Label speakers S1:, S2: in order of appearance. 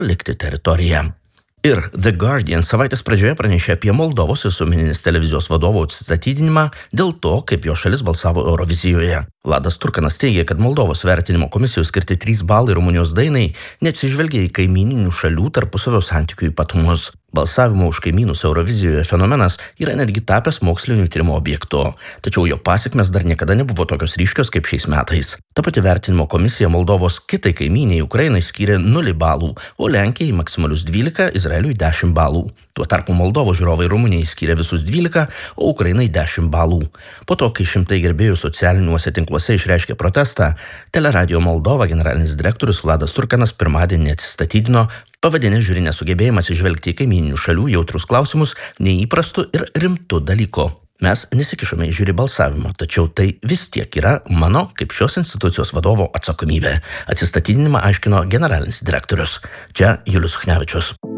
S1: likti teritoriją. Ir The Guardian savaitės pradžioje pranešė apie Moldovos visuomeninės televizijos vadovo atsistatydinimą dėl to, kaip jo šalis balsavo Eurovizijoje. Vladas Turkanas teigia, kad Moldovos vertinimo komisijos skirti 3 balai Rumunijos dainai neatsižvelgia į kaimyninių šalių tarpusavio santykių ypatumus. Balsavimo už kaimynus Eurovizijoje fenomenas yra netgi tapęs mokslinių tyrimų objektu, tačiau jo pasekmės dar niekada nebuvo tokios ryškios kaip šiais metais. Ta pati vertinimo komisija Moldovos kitai kaimyniai Ukrainai skyrė 0 balų, o Lenkijai maksimalius 12, Izraeliui 10 balų. Tuo tarpu Moldovos žiūrovai Rumunijai skyrė visus 12, o Ukrainai 10 balų. Po to, kai šimtai gerbėjų socialiniuose tinkluose išreiškė protestą, Teleradio Moldova generalinis direktorius Vladas Turkanas pirmadienį atsistatydino, pavadinęs žiūri nesugebėjimas įžvelgti į kaimyninių šalių jautrus klausimus neįprastų ir rimtų dalykų. Mes nesikišome į žiūri balsavimą, tačiau tai vis tiek yra mano, kaip šios institucijos vadovo atsakomybė. Atsistatydinimą aiškino generalinis direktorius. Čia Julius Chnevičius.